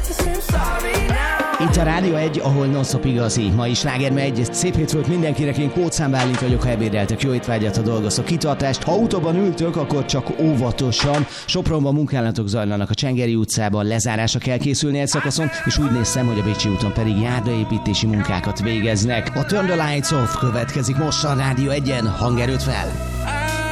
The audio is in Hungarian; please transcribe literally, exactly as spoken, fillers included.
Itt a Rádió egy, ahol non-stop igazi. Ma is Sláger megy. Szép hétfőt mindenkinek, én Kóczán Bálint vagyok, ha ebédeltek, jó étvágyat, a dolgoztok, kitartást. Ha autóban ültök, akkor csak óvatosan. Sopronban munkálatok zajlanak a Csengeri utcában, lezárásra kell készülni egy szakaszon, és úgy néztem, hogy a Bécsi úton pedig járdaépítési munkákat végeznek. A Turn the Lights Off következik most a Rádió egyen, hangerőt fel!